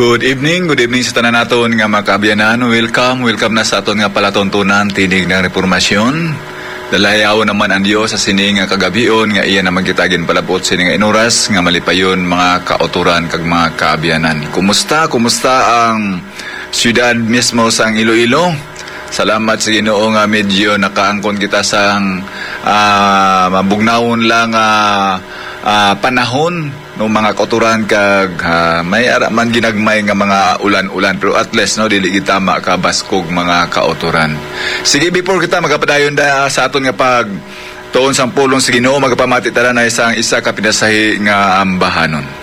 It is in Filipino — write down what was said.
Good evening sa tanan naton nga mga kaabyanan. Welcome na sa aton nga palatuntunan tinig ng reformasyon. Dalayaw naman ang Dios sa sini nga kagabion nga iya na magkitagin palabot sini nga inuras nga malipayon mga kauturan kag mga kaabyanan. Kumusta ang siyudad mismo sang Iloilo? Salamat sa Ginoo nga medyo nakaangkon kita sang mabugnawon lang panahon no mga kauturan kag may man ginagmay nga mga ulan-ulan pero at least no dili kita makabaskog mga kauturan. Sige, before kita magapadayon sa aton nga pag tuon sang pulong sa Ginoo, magapamati tara na isa ka pinasahi nga ambahanon.